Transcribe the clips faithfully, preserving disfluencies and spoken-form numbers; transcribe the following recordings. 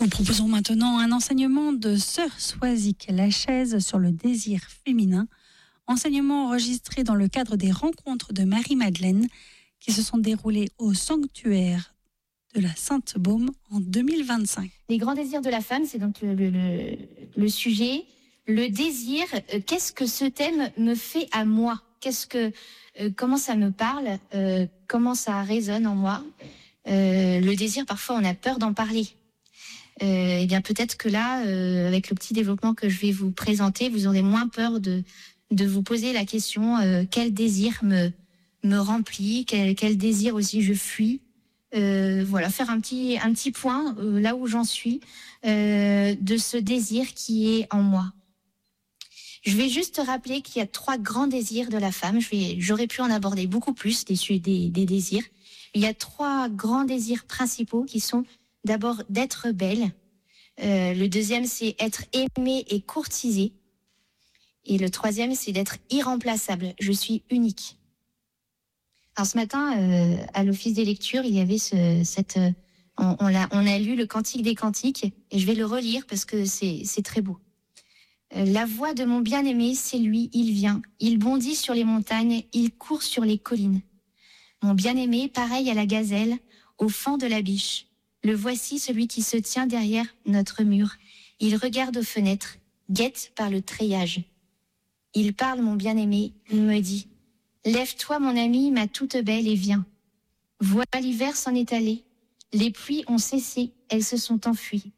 Nous proposons maintenant un enseignement de Sœur Soisic Lachaise sur le désir féminin, enseignement enregistré dans le cadre des rencontres de Marie-Madeleine qui se sont déroulées au sanctuaire de la Sainte-Baume en deux mille vingt-cinq. Les grands désirs de la femme, c'est donc le, le, le sujet. Le désir, euh, qu'est-ce que ce thème me fait à moi ? Qu'est-ce que, euh, comment ça me parle ? euh, Comment ça résonne en moi ? euh, Le désir, parfois, on a peur d'en parler. Euh, et bien peut-être que là, euh, avec le petit développement que je vais vous présenter, vous aurez moins peur de de vous poser la question euh, quel désir me me remplit, quel, quel désir aussi je fuis. Euh, voilà, faire un petit un petit point euh, là où j'en suis euh, de ce désir qui est en moi. Je vais juste rappeler qu'il y a trois grands désirs de la femme. Je vais, j'aurais pu en aborder beaucoup plus des des, des désirs. Il y a trois grands désirs principaux qui sont d'abord d'être belle. Euh, le deuxième, c'est être aimée et courtisée. Et le troisième, c'est d'être irremplaçable. Je suis unique. Alors ce matin, euh, à l'office des lectures, il y avait ce, cette, euh, on, on, a, on a lu le Cantique des Cantiques, et je vais le relire parce que c'est, c'est très beau. Euh, la voix de mon bien-aimé, c'est lui, il vient. Il bondit sur les montagnes, il court sur les collines. Mon bien-aimé, pareil à la gazelle, au fond de la biche. Le voici, celui qui se tient derrière notre mur. Il regarde aux fenêtres, guette par le treillage. Il parle, mon bien-aimé, il me dit « Lève-toi, mon ami, ma toute belle, et viens. Vois l'hiver s'en est allé. Les pluies ont cessé, elles se sont enfuies.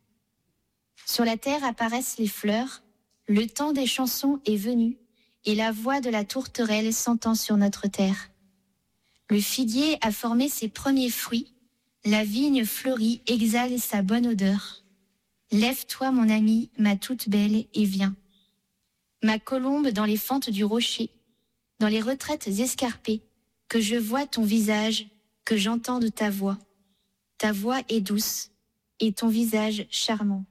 Sur la terre apparaissent les fleurs. Le temps des chansons est venu, et la voix de la tourterelle s'entend sur notre terre. Le figuier a formé ses premiers fruits. La vigne fleurie exhale sa bonne odeur. Lève-toi, mon ami, ma toute belle, et viens. Ma colombe dans les fentes du rocher, dans les retraites escarpées, que je vois ton visage, que j'entende ta voix. Ta voix est douce, et ton visage charmant.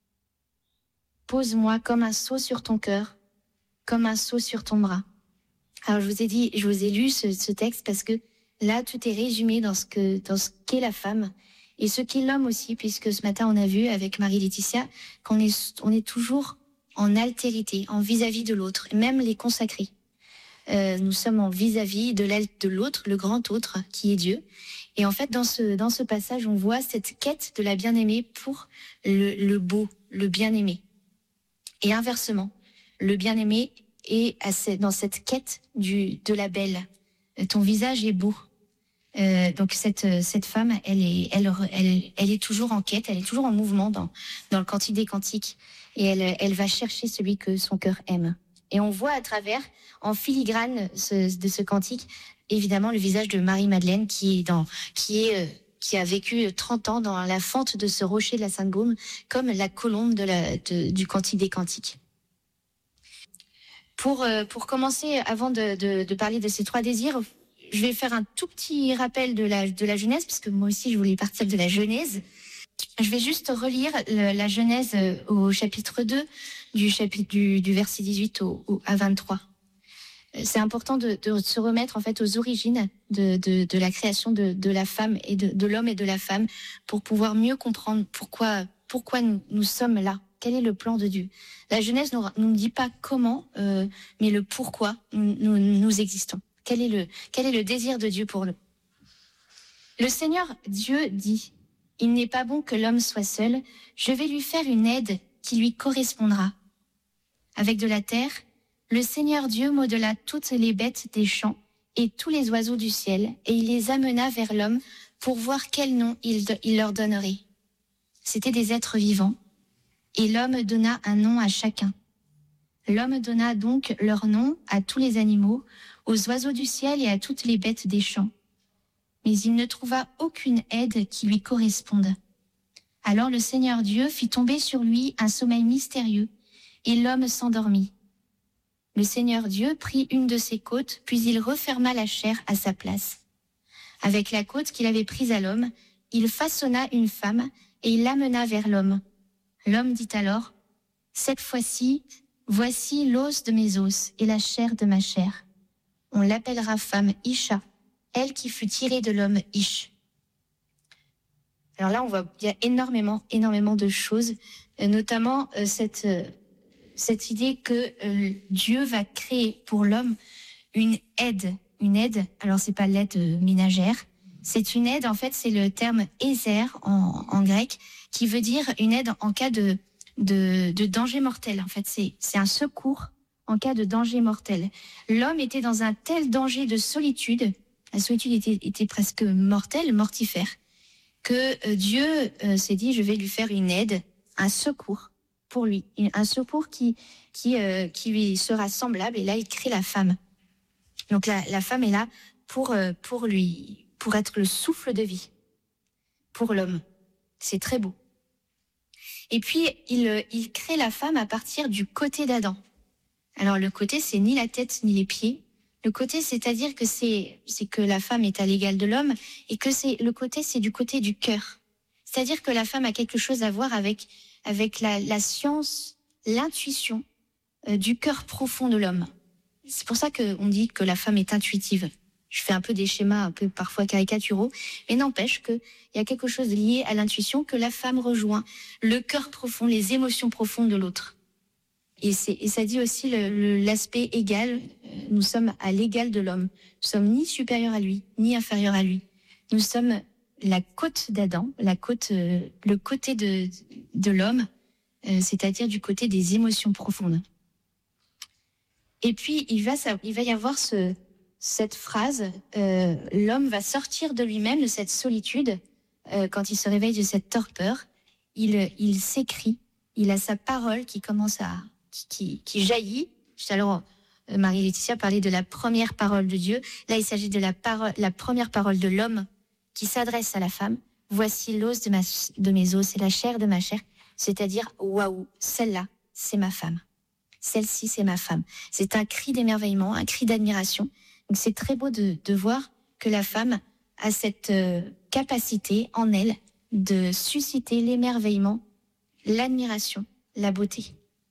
Pose-moi comme un seau sur ton cœur, comme un seau sur ton bras. Alors je vous ai dit, je vous ai lu ce, ce texte parce que là, tout est résumé dans ce que, dans ce qu'est la femme et ce qu'est l'homme aussi, puisque ce matin, on a vu avec Marie-Laetitia qu'on est, on est toujours en altérité, en vis-à-vis de l'autre, même les consacrés. Euh, nous sommes en vis-à-vis de, de l'autre, le grand autre, qui est Dieu. Et en fait, dans ce, dans ce passage, on voit cette quête de la bien-aimée pour le, le beau, le bien-aimé. Et inversement, le bien-aimé est à ce, dans cette quête du, de la belle. Ton visage est beau. Euh, donc cette cette femme, elle est elle elle elle est toujours en quête, elle est toujours en mouvement dans dans le Cantique des Cantiques et elle elle va chercher celui que son cœur aime. Et on voit à travers, en filigrane ce, de ce cantique, évidemment le visage de Marie-Madeleine qui est dans qui est euh, qui a vécu trente ans dans la fente de ce rocher de la Sainte-Baume, comme la colombe de la de, du Cantique des Cantiques. Pour euh, pour commencer, avant de, de de parler de ces trois désirs, je vais faire un tout petit rappel de la, de la Genèse, parce que moi aussi, je voulais partir de la Genèse. Je vais juste relire le, la Genèse au chapitre deux, du, chapitre, du, du verset dix-huit au, au, à vingt-trois. C'est important de, de se remettre en fait aux origines de, de, de la création de, de la femme et de, de l'homme et de la femme pour pouvoir mieux comprendre pourquoi, pourquoi nous, nous sommes là. Quel est le plan de Dieu ? La Genèse ne nous, nous dit pas comment, euh, mais le pourquoi nous, nous, nous existons. Quel est le, quel est le désir de Dieu pour nous ? Le Seigneur Dieu dit, « Il n'est pas bon que l'homme soit seul, je vais lui faire une aide qui lui correspondra. » Avec de la terre, le Seigneur Dieu modela toutes les bêtes des champs et tous les oiseaux du ciel, et il les amena vers l'homme pour voir quel nom il, il leur donnerait. C'étaient des êtres vivants, et l'homme donna un nom à chacun. L'homme donna donc leur nom à tous les animaux, aux oiseaux du ciel et à toutes les bêtes des champs. Mais il ne trouva aucune aide qui lui corresponde. Alors le Seigneur Dieu fit tomber sur lui un sommeil mystérieux, et l'homme s'endormit. Le Seigneur Dieu prit une de ses côtes, puis il referma la chair à sa place. Avec la côte qu'il avait prise à l'homme, il façonna une femme, et il l'amena vers l'homme. L'homme dit alors, « Cette fois-ci, voici l'os de mes os et la chair de ma chair. On l'appellera femme Isha, elle qui fut tirée de l'homme Ish. » Alors là, on voit, il y a énormément, énormément de choses, euh, notamment euh, cette, euh, cette idée que euh, Dieu va créer pour l'homme une aide. Une aide, alors c'est pas l'aide euh, ménagère, c'est une aide, en fait, c'est le terme ézer en, en grec, qui veut dire une aide en cas de, de, de danger mortel. En fait, c'est, c'est un secours en cas de danger mortel. L'homme était dans un tel danger de solitude, la solitude était, était presque mortelle, mortifère, que euh, Dieu euh, s'est dit, je vais lui faire une aide, un secours pour lui, un secours qui, qui, euh, qui lui sera semblable. Et là, il crée la femme. Donc la, la femme est là pour, euh, pour lui, pour être le souffle de vie pour l'homme. C'est très beau. Et puis, il, il crée la femme à partir du côté d'Adam. Alors le côté, c'est ni la tête ni les pieds. Le côté, c'est-à-dire que c'est, c'est que la femme est à l'égal de l'homme et que c'est le côté, c'est du côté du cœur. C'est-à-dire que la femme a quelque chose à voir avec, avec la, la science, l'intuition euh, du cœur profond de l'homme. C'est pour ça qu'on dit que la femme est intuitive. Je fais un peu des schémas un peu parfois caricaturaux, mais n'empêche qu'il y a quelque chose lié à l'intuition que la femme rejoint, le cœur profond, les émotions profondes de l'autre. Et, c'est, et ça dit aussi le, le, l'aspect égal. Nous sommes à l'égal de l'homme. Nous sommes ni supérieurs à lui, ni inférieurs à lui. Nous sommes la côte d'Adam, la côte, euh, le côté de, de l'homme, euh, c'est-à-dire du côté des émotions profondes. Et puis, il va, il va y avoir ce, cette phrase, euh, l'homme va sortir de lui-même, de cette solitude, euh, quand il se réveille de cette torpeur. Il, il s'écrit, il a sa parole qui commence à... Qui, qui jaillit. Tout à l'heure, Marie-Laetitia parlait de la première parole de Dieu. Là, il s'agit de la, parole, la première parole de l'homme qui s'adresse à la femme. Voici l'os de, ma, de mes os, c'est la chair de ma chair. C'est-à-dire, waouh, celle-là, c'est ma femme. Celle-ci, c'est ma femme. C'est un cri d'émerveillement, un cri d'admiration. Donc, c'est très beau de, de voir que la femme a cette euh, capacité en elle de susciter l'émerveillement, l'admiration, la beauté.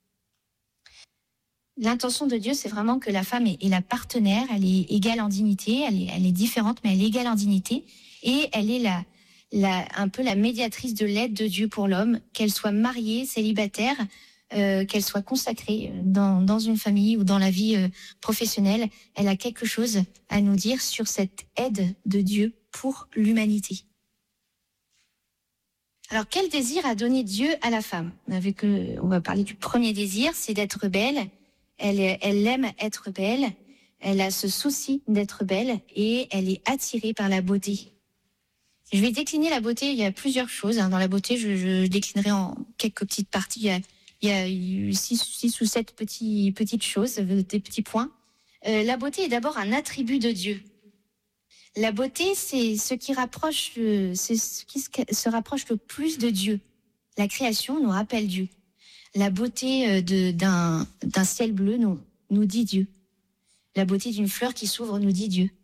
L'intention de Dieu, c'est vraiment que la femme est, est la partenaire, elle est égale en dignité, elle est, elle est différente, mais elle est égale en dignité, et elle est la, la, un peu la médiatrice de l'aide de Dieu pour l'homme, qu'elle soit mariée, célibataire, euh, qu'elle soit consacrée dans, dans une famille ou dans la vie euh, professionnelle. Elle a quelque chose à nous dire sur cette aide de Dieu pour l'humanité. Alors, quel désir a donné Dieu à la femme ? Avec, euh, on va parler du premier désir, c'est d'être belle. Elle, elle aime être belle, elle a ce souci d'être belle et elle est attirée par la beauté. Je vais décliner la beauté, il y a plusieurs choses. Hein. Dans la beauté, je, je déclinerai en quelques petites parties. Il y a, il y a eu six, six ou sept petits, petites choses, des petits points. Euh, la beauté est d'abord un attribut de Dieu. La beauté, c'est ce qui rapproche, c'est ce qui se rapproche le plus de Dieu. La création nous rappelle Dieu. La beauté de, d'un, d'un ciel bleu nous, nous dit Dieu. La beauté d'une fleur qui s'ouvre nous dit Dieu.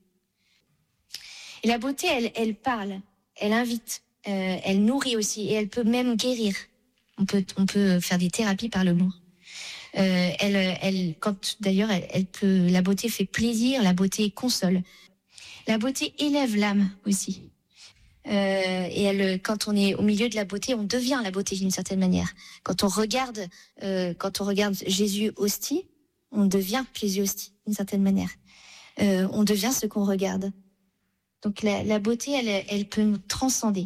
Et la beauté, elle, elle parle, elle invite, euh, elle nourrit aussi, et elle peut même guérir. On peut, on peut faire des thérapies par le mot. Euh, elle, elle, quand d'ailleurs, elle, elle peut, la beauté fait plaisir, la beauté console. La beauté élève l'âme aussi. Euh, et elle, quand on est au milieu de la beauté, on devient la beauté d'une certaine manière. Quand on regarde, euh, quand on regarde Jésus hostie, on devient Jésus hostie d'une certaine manière. Euh, on devient ce qu'on regarde. Donc la, la beauté, elle, elle peut nous transcender.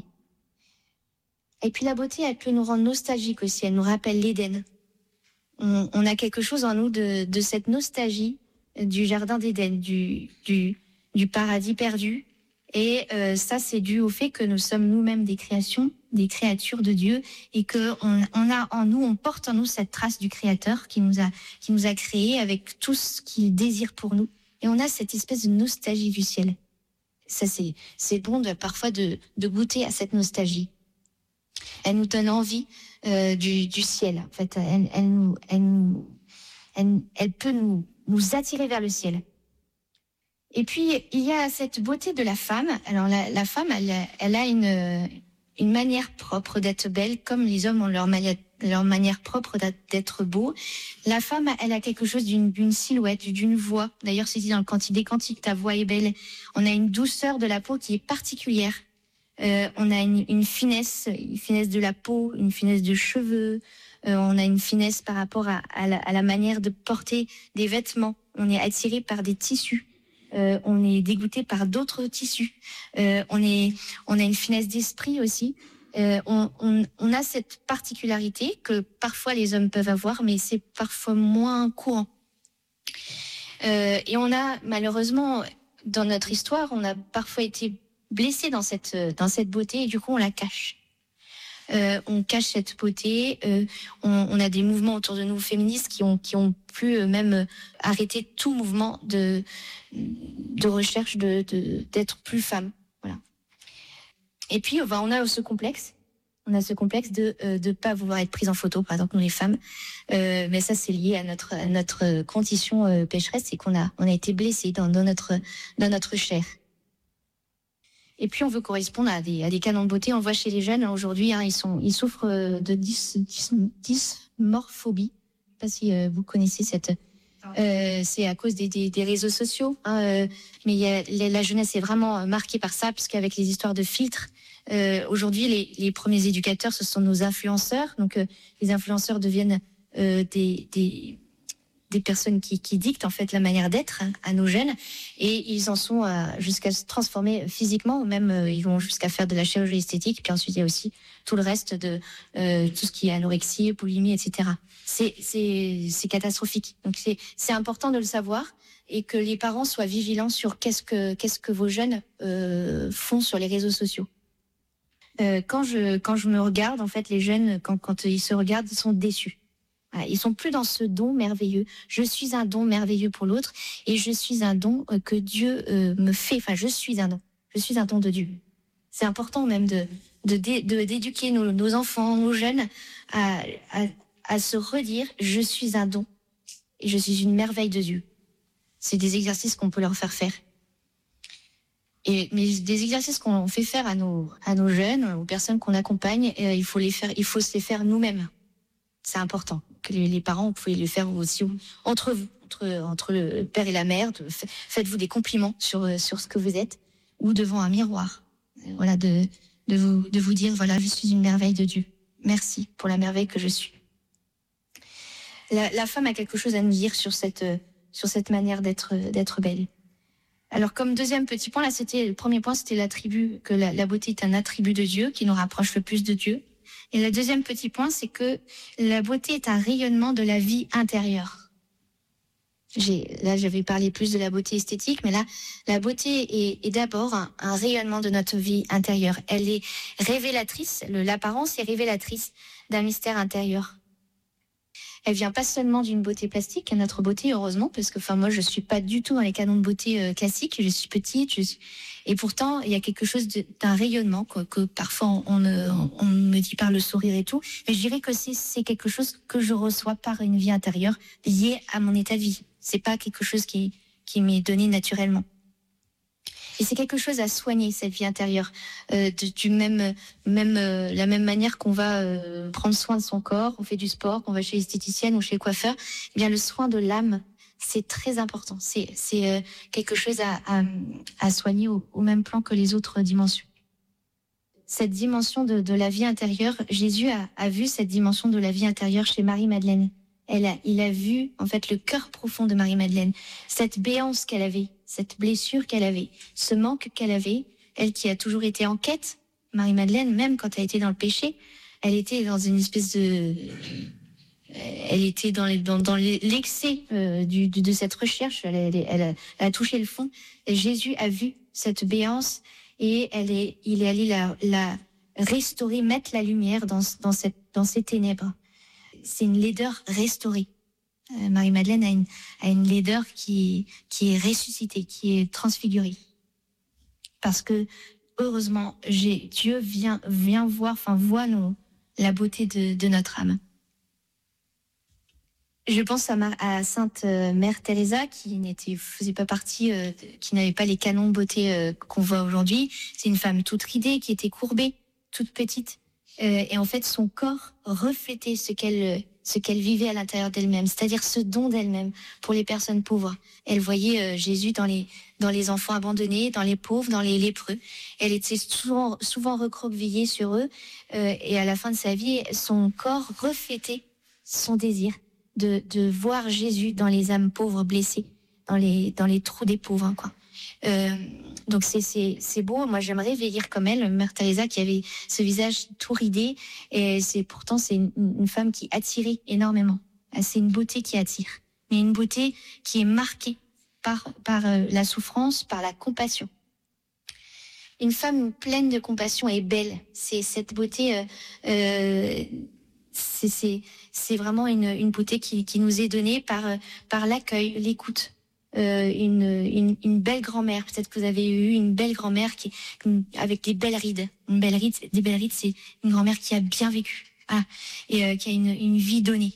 Et puis la beauté, elle peut nous rendre nostalgiques aussi. Elle nous rappelle l'Éden. On, on a quelque chose en nous de, de cette nostalgie du jardin d'Éden, du, du, du paradis perdu. Et euh, ça, c'est dû au fait que nous sommes nous-mêmes des créations, des créatures de Dieu, et que on, on a en nous, on porte en nous cette trace du Créateur qui nous a, qui nous a créés avec tout ce qu'il désire pour nous. Et on a cette espèce de nostalgie du ciel. Ça, c'est, c'est bon de, parfois de, de goûter à cette nostalgie. Elle nous donne envie euh, du, du ciel. En fait, elle, elle, nous, elle, nous, elle, elle peut nous, nous attirer vers le ciel. Et puis, il y a cette beauté de la femme. Alors, la, la femme, elle, elle a une, une manière propre d'être belle, comme les hommes ont leur manière, leur manière propre d'être beau. La femme, elle a quelque chose d'une, d'une silhouette, d'une voix. D'ailleurs, c'est dit dans le Cantique des Cantiques, ta voix est belle. On a une douceur de la peau qui est particulière. Euh, on a une, une finesse, une finesse de la peau, une finesse de cheveux. Euh, on a une finesse par rapport à, à, la, à la manière de porter des vêtements. On est attiré par des tissus. Euh, on est dégoûté par d'autres tissus. Euh, on est, on a une finesse d'esprit aussi. Euh, on, on, on a cette particularité que parfois les hommes peuvent avoir, mais c'est parfois moins courant. Euh, et on a malheureusement, dans notre histoire, on a parfois été blessés dans cette, dans cette beauté et du coup on la cache. Euh, on cache cette beauté. Euh, on, on a des mouvements autour de nous féministes qui ont qui ont pu euh, même euh, arrêter tout mouvement de de recherche de, de d'être plus femme. Voilà. Et puis on on a ce complexe. On a ce complexe de euh, de pas vouloir être prise en photo, par exemple nous les femmes. Euh, mais ça c'est lié à notre à notre condition euh, pécheresse, c'est qu'on a on a été blessés dans, dans notre dans notre chair. Et puis on veut correspondre à des à des canons de beauté. On le voit chez les jeunes aujourd'hui, hein, ils sont ils souffrent de dys, dys, dysmorphobie. Je sais pas si euh, vous connaissez cette. Euh, c'est à cause des des, des réseaux sociaux. Hein, euh, mais il y a, la, la jeunesse est vraiment marquée par ça, puisqu'avec les histoires de filtres, euh, aujourd'hui les les premiers éducateurs ce sont nos influenceurs. Donc euh, les influenceurs deviennent euh, des des des personnes qui, qui dictent en fait la manière d'être à nos jeunes, et ils en sont euh, jusqu'à se transformer physiquement, ou même euh, ils vont jusqu'à faire de la chirurgie esthétique. Puis ensuite il y a aussi tout le reste de euh, tout ce qui est anorexie, boulimie, et cetera. C'est c'est c'est catastrophique. Donc c'est c'est important de le savoir et que les parents soient vigilants sur qu'est-ce que qu'est-ce que vos jeunes euh, font sur les réseaux sociaux. Euh, quand je quand je me regarde, en fait les jeunes quand quand ils se regardent, ils sont déçus. Ils sont plus dans ce don merveilleux. Je suis un don merveilleux pour l'autre et je suis un don que Dieu euh, me fait. Enfin, je suis un don. Je suis un don de Dieu. C'est important même de, de, de d'éduquer nos, nos enfants, nos jeunes à, à, à se redire je suis un don et je suis une merveille de Dieu. C'est des exercices qu'on peut leur faire faire. Et, mais des exercices qu'on fait faire à nos, à nos jeunes, aux personnes qu'on accompagne, euh, il faut les faire, il faut se les faire nous-mêmes. C'est important que les, les parents, vous pouvez le faire aussi entre vous, entre, entre le père et la mère. De, faites-vous des compliments sur, sur ce que vous êtes, ou devant un miroir. Voilà, de, de, vous, de vous dire, voilà, je suis une merveille de Dieu. Merci pour la merveille que je suis. La, la femme a quelque chose à nous dire sur cette, sur cette manière d'être, d'être belle. Alors, comme deuxième petit point, là, c'était, le premier point, c'était l'attribut, que la, la beauté est un attribut de Dieu qui nous rapproche le plus de Dieu. Et le deuxième petit point, c'est que la beauté est un rayonnement de la vie intérieure. J'ai, là, j'avais parlé plus de la beauté esthétique, mais là, la beauté est, est d'abord un, un rayonnement de notre vie intérieure. Elle est révélatrice, le, l'apparence est révélatrice d'un mystère intérieur. Elle vient pas seulement d'une beauté plastique, notre beauté, heureusement, parce que, enfin, moi, je suis pas du tout dans les canons de beauté euh, classiques. Je suis petite, je suis... et pourtant, il y a quelque chose de, d'un rayonnement que, que parfois on, on, on me dit par le sourire et tout. Mais je dirais que c'est, c'est quelque chose que je reçois par une vie intérieure liée à mon état de vie. C'est pas quelque chose qui, qui m'est donné naturellement. Et c'est quelque chose à soigner, cette vie intérieure, euh, de, du même, même, euh, la même manière qu'on va euh, prendre soin de son corps, on fait du sport, qu'on va chez l'esthéticienne ou chez le coiffeur. Eh bien, le soin de l'âme, c'est très important. C'est, c'est euh, quelque chose à, à, à soigner au, au même plan que les autres dimensions. Cette dimension de, de la vie intérieure, Jésus a, a vu cette dimension de la vie intérieure chez Marie-Madeleine. Elle a, il a vu, en fait, le cœur profond de Marie-Madeleine, cette béance qu'elle avait, cette blessure qu'elle avait, ce manque qu'elle avait, elle qui a toujours été en quête. Marie-Madeleine, même quand elle était dans le péché, elle était dans une espèce de... Elle était dans, les, dans, dans l'excès euh, du, de cette recherche, elle, elle, elle, a, elle a touché le fond. Et Jésus a vu cette béance et elle est, il est allé la, la restaurer, mettre la lumière dans, dans, cette, dans ces ténèbres. C'est une laideur restaurée. Euh, Marie-Madeleine a une, a une laideur qui, qui est ressuscitée, qui est transfigurée. Parce que, heureusement, j'ai, Dieu vient, vient voir, enfin, voit nos, la beauté de, de notre âme. Je pense à, Mar- à Sainte euh, Mère Teresa, qui n'était, faisait pas partie, euh, qui n'avait pas les canons de beauté euh, qu'on voit aujourd'hui. C'est une femme toute ridée, qui était courbée, toute petite. Euh, et en fait, son corps reflétait ce qu'elle, ce qu'elle vivait à l'intérieur d'elle-même, c'est-à-dire ce don d'elle-même pour les personnes pauvres. Elle voyait euh, Jésus dans les dans les enfants abandonnés, dans les pauvres, dans les lépreux. Elle était souvent souvent recroquevillée sur eux, euh, et à la fin de sa vie, son corps reflétait son désir de de voir Jésus dans les âmes pauvres blessées, dans les dans les trous des pauvres, quoi. Euh, donc c'est c'est c'est beau. Moi, j'aimerais vieillir comme elle, Mère Teresa, qui avait ce visage tout ridé, et c'est pourtant c'est une, une femme qui attirait énormément. C'est une beauté qui attire, mais une beauté qui est marquée par par euh, la souffrance, par la compassion. Une femme pleine de compassion est belle. C'est cette beauté. Euh, euh, c'est c'est c'est vraiment une une beauté qui qui nous est donnée par par l'accueil, l'écoute. Euh, une, une, une belle grand-mère. Peut-être que vous avez eu une belle grand-mère qui, avec des belles rides. Une belle ride, des belles rides, c'est une grand-mère qui a bien vécu, ah, et euh, qui a une, une vie donnée.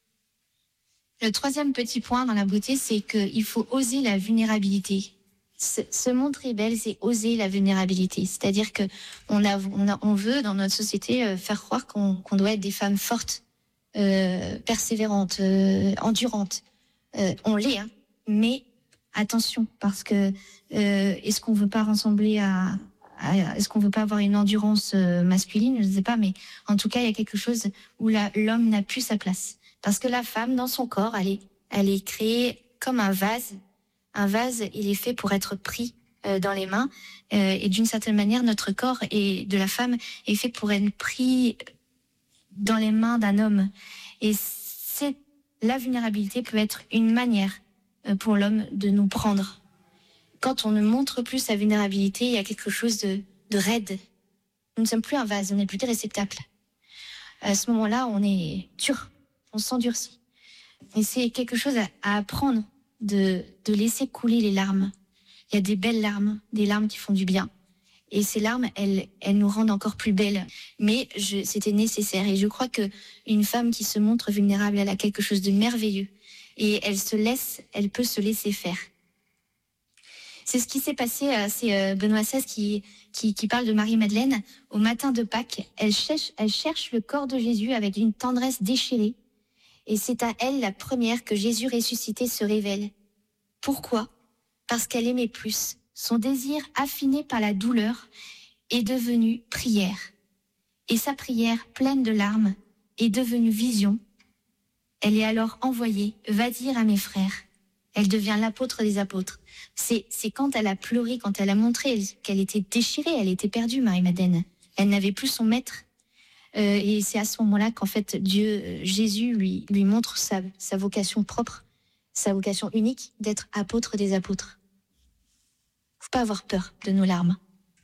Le troisième petit point dans la beauté, c'est qu'il faut oser la vulnérabilité. Se, se montrer belle, c'est oser la vulnérabilité. C'est-à-dire que on a, on a, on veut dans notre société euh, faire croire qu'on, qu'on doit être des femmes fortes, euh, persévérantes, euh, endurantes. Euh, on l'est, hein. Mais attention, parce que euh, est-ce qu'on veut pas ressembler à, à est-ce qu'on veut pas avoir une endurance euh, masculine, je ne sais pas, mais en tout cas il y a quelque chose où la, l'homme n'a plus sa place, parce que la femme dans son corps, elle est, elle est créée comme un vase. Un vase, il est fait pour être pris euh, dans les mains, euh, et d'une certaine manière, notre corps et de la femme est fait pour être pris dans les mains d'un homme. Et c'est la vulnérabilité peut être une manière pour l'homme de nous prendre. Quand on ne montre plus sa vulnérabilité, il y a quelque chose de, de raide. Nous ne sommes plus un vase, on n'est plus des réceptacles. À ce moment-là, on est dur, on s'endurcit. Et c'est quelque chose à, à apprendre, de, de laisser couler les larmes. Il y a des belles larmes, des larmes qui font du bien. Et ces larmes, elles, elles nous rendent encore plus belles. Mais je, c'était nécessaire. Et je crois que une femme qui se montre vulnérable, elle a quelque chose de merveilleux. Et elle se laisse, elle peut se laisser faire. C'est ce qui s'est passé, c'est Benoît seize qui, qui, qui parle de Marie-Madeleine. Au matin de Pâques, elle cherche, elle cherche le corps de Jésus avec une tendresse déchirée. Et c'est à elle, la première, que Jésus ressuscité se révèle. Pourquoi ? Parce qu'elle aimait plus. Son désir, affiné par la douleur, est devenu prière. Et sa prière, pleine de larmes, est devenue vision. Elle est alors envoyée, va dire à mes frères. Elle devient l'apôtre des apôtres. C'est, c'est quand elle a pleuré, quand elle a montré qu'elle était déchirée, elle était perdue, Marie-Madeleine. Elle n'avait plus son maître. Euh, et c'est à ce moment-là qu'en fait, Dieu, Jésus, lui, lui montre sa, sa vocation propre, sa vocation unique d'être apôtre des apôtres. Faut pas avoir peur de nos larmes.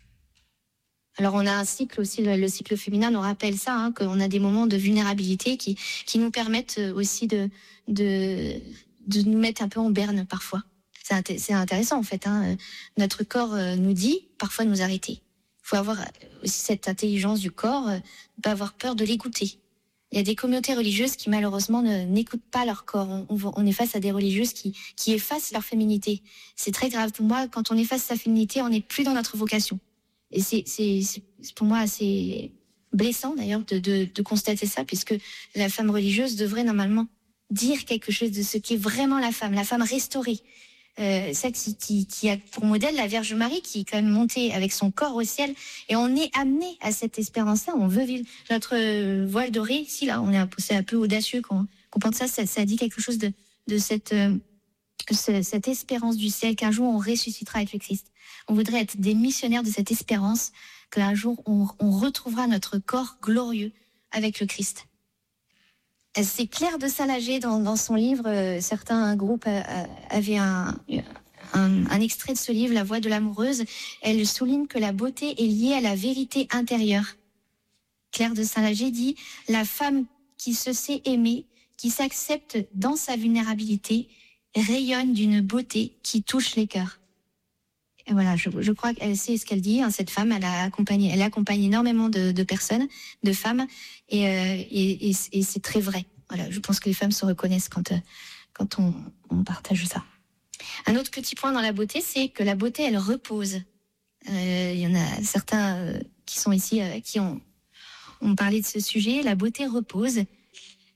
Alors on a un cycle aussi, le, le cycle féminin nous rappelle ça, hein, qu'on a des moments de vulnérabilité qui qui nous permettent aussi de de de nous mettre un peu en berne parfois. C'est, int- c'est intéressant en fait. Hein. Notre corps nous dit parfois de nous arrêter. Il faut avoir aussi cette intelligence du corps, pas avoir peur de l'écouter. Il y a des communautés religieuses qui malheureusement ne, n'écoutent pas leur corps. On, on, on est face à des religieuses qui qui effacent leur féminité. C'est très grave pour moi. Quand on efface sa féminité, on n'est plus dans notre vocation. Et c'est, c'est, c'est pour moi assez blessant d'ailleurs de, de, de constater ça, puisque la femme religieuse devrait normalement dire quelque chose de ce qu'est vraiment la femme, la femme restaurée. Euh, celle qui, qui, qui a pour modèle la Vierge Marie, qui est quand même montée avec son corps au ciel, et on est amené à cette espérance-là. On veut vivre notre euh, voile doré. Si là, on est un peu, c'est un peu audacieux quand on pense ça, ça, ça dit quelque chose de, de cette, euh, cette espérance du ciel qu'un jour on ressuscitera avec le Christ. On voudrait être des missionnaires de cette espérance qu'un jour on, on retrouvera notre corps glorieux avec le Christ. C'est Claire de Salager dans, dans son livre. Euh, certains groupes euh, avaient un, un, un extrait de ce livre, La Voix de l'amoureuse. Elle souligne que la beauté est liée à la vérité intérieure. Claire de Salager dit « La femme qui se sait aimer, qui s'accepte dans sa vulnérabilité, rayonne d'une beauté qui touche les cœurs. » Et voilà, je, je crois qu'elle sait ce qu'elle dit. Hein, cette femme, elle a accompagné, elle accompagne énormément de, de personnes, de femmes, et, euh, et, et, et c'est très vrai. Voilà, je pense que les femmes se reconnaissent quand, euh, quand on, on partage ça. Un autre petit point dans la beauté, c'est que la beauté, elle repose. Euh, il y en a certains euh, qui sont ici, euh, qui ont, ont parlé de ce sujet. La beauté repose.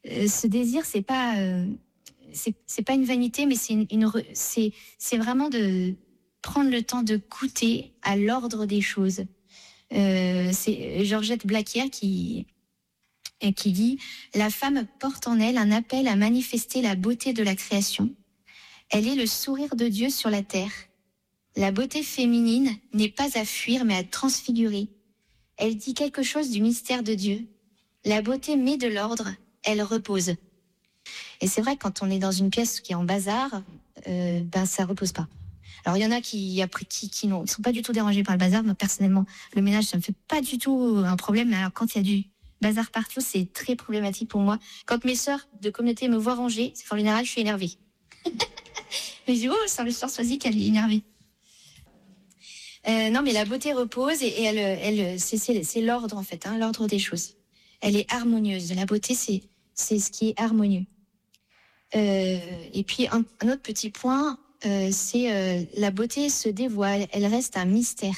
euh, ce désir, c'est pas, euh, c'est, c'est pas une vanité, mais c'est, une, une, c'est, c'est vraiment de prendre le temps de goûter à l'ordre des choses. Euh, c'est Georgette Blaquière qui, qui dit « La femme porte en elle un appel à manifester la beauté de la création. Elle est le sourire de Dieu sur la terre. La beauté féminine n'est pas à fuir, mais à transfigurer. Elle dit quelque chose du mystère de Dieu. La beauté met de l'ordre, elle repose. » Et c'est vrai que quand on est dans une pièce qui est en bazar, euh, ben ça repose pas. Alors il y en a qui après qui qui ne sont pas du tout dérangés par le bazar. Moi personnellement, le ménage ça me fait pas du tout un problème. Mais alors quand il y a du bazar partout, c'est très problématique pour moi. Quand mes sœurs de communauté me voient ranger, c'est en général je suis énervée. Mais je dis oh, c'est le sœur Soisy qu'elle est énervée. Euh, non mais la beauté repose et, et elle elle c'est c'est, c'est l'ordre en fait, hein, l'ordre des choses. Elle est harmonieuse. La beauté c'est c'est ce qui est harmonieux. Euh, et puis un, un autre petit point. Euh, c'est euh, la beauté se dévoile, elle reste un mystère.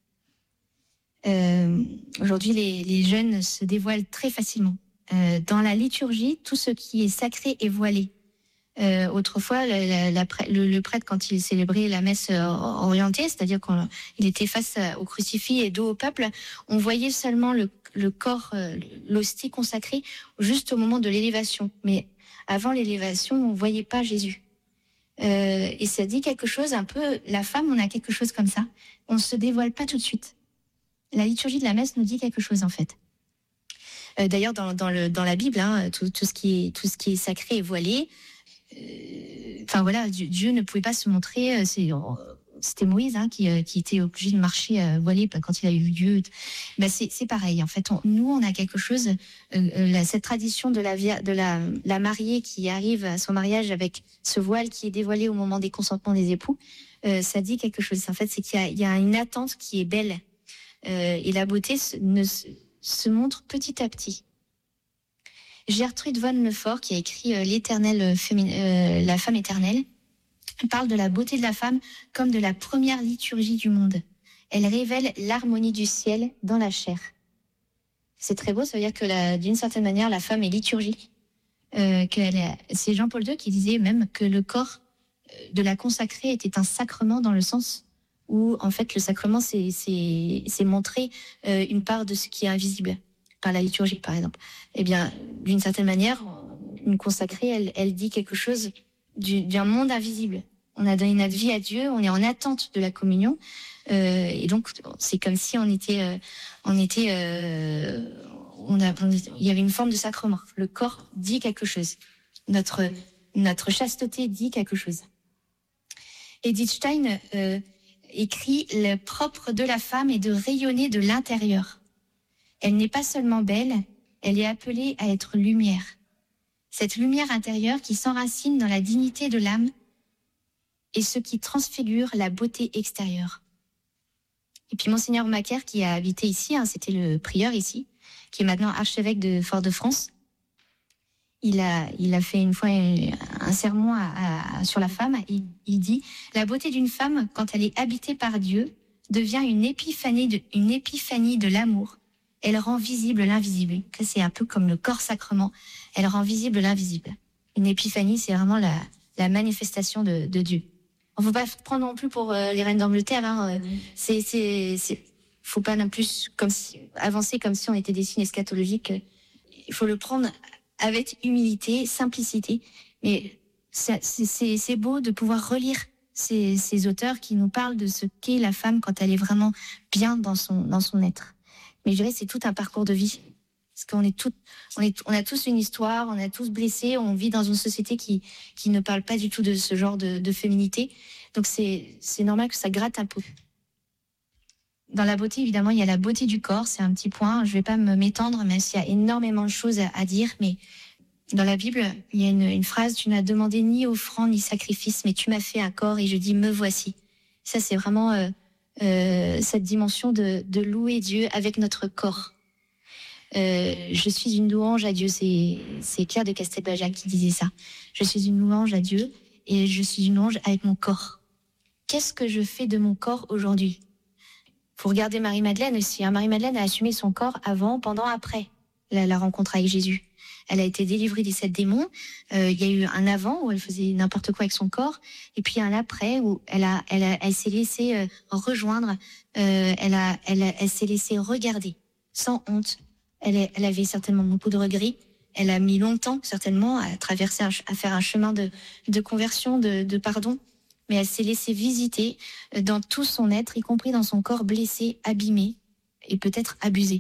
Euh, aujourd'hui, les, les jeunes se dévoilent très facilement. Euh, dans la liturgie, tout ce qui est sacré est voilé. Euh, autrefois, la, la, la, le, le prêtre, quand il célébrait la messe orientée, c'est-à-dire qu'il était face au crucifix et dos au peuple, on voyait seulement le, le corps, l'hostie consacrée, juste au moment de l'élévation. Mais avant l'élévation, on ne voyait pas Jésus. Euh, et ça dit quelque chose un peu, la femme, on a quelque chose comme ça. On ne se dévoile pas tout de suite. La liturgie de la messe nous dit quelque chose en fait. Euh, d'ailleurs, dans, dans, le, dans la Bible, hein, tout, tout, ce qui est, tout ce qui est sacré est voilé. Euh, enfin voilà, Dieu, Dieu ne pouvait pas se montrer. C'est, c'était Moïse hein, qui, qui était obligé de marcher euh, voilé quand il a eu Dieu. Ben c'est, c'est pareil. En fait, on, nous, on a quelque chose. Euh, la, cette tradition de la de la, la mariée qui arrive à son mariage avec ce voile qui est dévoilé au moment des consentements des époux, euh, ça dit quelque chose. En fait, c'est qu'il y a, il y a une attente qui est belle euh, et la beauté se, ne, se, se montre petit à petit. Gertrude von Lefort, qui a écrit euh, l'éternel fémin... euh, la femme éternelle, parle de la beauté de la femme comme de la première liturgie du monde. Elle révèle l'harmonie du ciel dans la chair. C'est très beau, ça veut dire que la, d'une certaine manière, la femme est liturgique. Euh, qu'elle est... C'est Jean-Paul deux qui disait même que le corps de la consacrée était un sacrement dans le sens où, en fait, le sacrement, c'est, c'est, c'est montrer euh, une part de ce qui est invisible, par la liturgie, par exemple. Eh bien, d'une certaine manière, une consacrée, elle, elle dit quelque chose du, d'un monde invisible. On a donné notre vie à Dieu, on est en attente de la communion, euh, et donc c'est comme si on était, euh, on était, euh, on a, on, il y avait une forme de sacrement. Le corps dit quelque chose. Notre notre chasteté dit quelque chose. Edith Stein euh, écrit le propre de la femme est de rayonner de l'intérieur. Elle n'est pas seulement belle, elle est appelée à être lumière. Cette lumière intérieure qui s'enracine dans la dignité de l'âme et ce qui transfigure la beauté extérieure. Et puis Monseigneur Macaire, qui a habité ici, hein, c'était le prieur ici, qui est maintenant archevêque de Fort-de-France, il a, il a fait une fois un sermon à, à, sur la femme. Il, il dit « La beauté d'une femme, quand elle est habitée par Dieu, devient une épiphanie de, une épiphanie de l'amour. Elle rend visible l'invisible. » C'est un peu comme le corps sacrement. Elle rend visible l'invisible. Une épiphanie, c'est vraiment la, la manifestation de, de Dieu. Il ne faut pas prendre non plus pour euh, les reines d'Angleterre. Hein. C'est, c'est, c'est, faut pas non plus comme si, avancer comme si on était des signes eschatologiques. Il faut le prendre avec humilité, simplicité. Mais c'est, c'est, c'est beau de pouvoir relire ces, ces auteurs qui nous parlent de ce qu'est la femme quand elle est vraiment bien dans son, dans son être. Mais je dirais c'est tout un parcours de vie. Parce qu'on est tout, on est, on a tous une histoire, on a tous blessés, on vit dans une société qui, qui ne parle pas du tout de ce genre de, de féminité. Donc c'est, c'est normal que ça gratte un peu. Dans la beauté, évidemment, il y a la beauté du corps, c'est un petit point. Je ne vais pas me m'étendre, même s'il y a énormément de choses à, à dire. Mais dans la Bible, il y a une, une phrase, tu n'as demandé ni offrande ni sacrifice, mais tu m'as fait un corps et je dis, me voici. Ça, c'est vraiment euh, euh, cette dimension de, de louer Dieu avec notre corps. Euh, je suis une louange à Dieu, c'est, c'est Claire de Castelbajac qui disait ça. Je suis une louange à Dieu et je suis une louange avec mon corps. Qu'est-ce que je fais de mon corps aujourd'hui ? Faut regarder Marie-Madeleine aussi. Hein. Marie-Madeleine a assumé son corps avant, pendant, après. la, la rencontre avec Jésus. Elle a été délivrée des sept démons. Euh, il y a eu un avant où elle faisait n'importe quoi avec son corps, et puis un après où elle a, elle, a, elle s'est laissée euh, rejoindre. Euh, elle a, elle, a, elle s'est laissée regarder sans honte. Elle, est, elle avait certainement beaucoup de regrets. Elle a mis longtemps, certainement, à traverser, un, à faire un chemin de, de conversion, de, de pardon. Mais elle s'est laissée visiter dans tout son être, y compris dans son corps blessé, abîmé et peut-être abusé.